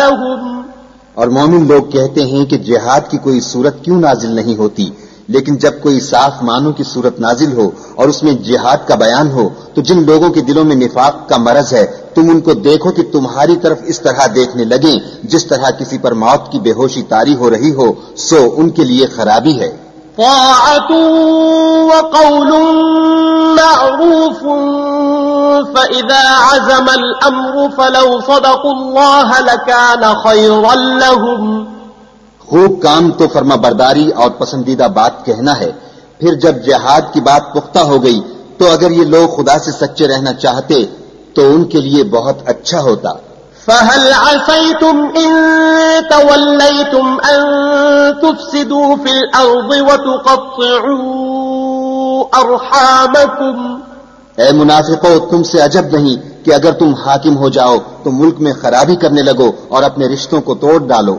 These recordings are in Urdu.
لهم اور مومن لوگ کہتے ہیں کہ جہاد کی کوئی صورت کیوں نازل نہیں ہوتی، لیکن جب کوئی صاف معنوں کی صورت نازل ہو اور اس میں جہاد کا بیان ہو تو جن لوگوں کے دلوں میں نفاق کا مرض ہے تم ان کو دیکھو کہ تمہاری طرف اس طرح دیکھنے لگیں جس طرح کسی پر موت کی بے ہوشی طاری ہو رہی ہو، سو ان کے لیے خرابی ہے۔ طاعة وقول معروف فإذا عزم الأمر فلو صدقوا الله لكان خيرا لهم۔ خوب کام تو فرما برداری اور پسندیدہ بات کہنا ہے، پھر جب جہاد کی بات پختہ ہو گئی تو اگر یہ لوگ خدا سے سچے رہنا چاہتے تو ان کے لیے بہت اچھا ہوتا۔ فهل عسيتم إن توليتم أن تفسدوا في الأرض وتقطعوا أرحامكم؟ اے منافقو، تم سے عجب نہیں کہ اگر تم حاکم ہو جاؤ تو ملک میں خرابی کرنے لگو اور اپنے رشتوں کو توڑ ڈالو۔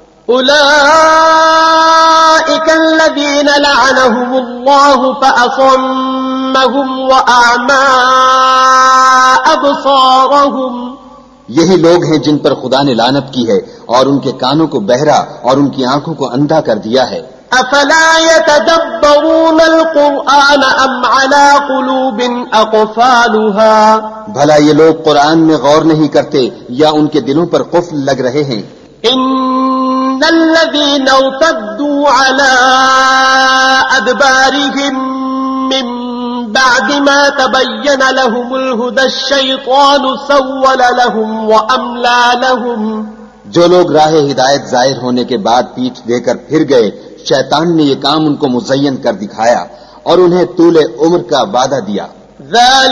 أولئك الذين لعنهم الله فأصمهم وأعمى أبصارهم۔ یہی لوگ ہیں جن پر خدا نے لعنت کی ہے اور ان کے کانوں کو بہرا اور ان کی آنکھوں کو اندھا کر دیا ہے۔ افلا يتدبرون القرآن ام على قلوب اقفالها؟ بھلا یہ لوگ قرآن میں غور نہیں کرتے یا ان کے دلوں پر قفل لگ رہے ہیں؟ ان الذين ارتدوا على ادبارهم من بعد ما تبين لهم الهدى الشيطان سول لهم واملى لهم۔ جو لوگ راہ ہدایت ظاہر ہونے کے بعد پیٹھ دے کر پھر گئے، شیطان نے یہ کام ان کو مزین کر دکھایا اور انہیں طول عمر کا وعدہ دیا۔ ذلك